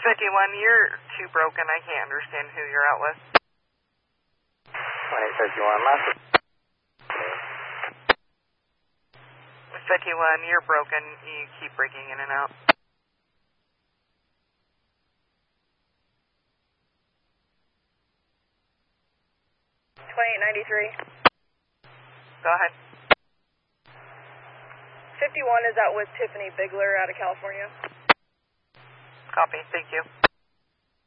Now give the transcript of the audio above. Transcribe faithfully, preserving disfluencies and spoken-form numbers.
fifty-one, you're too broken. I can't understand who you're out with. twenty fifty-one, master. fifty-one, you're broken. You keep breaking in and out. twenty-eight ninety-three. Go ahead. fifty-one is out with Tiffany Bigler out of California. Copy. Thank you.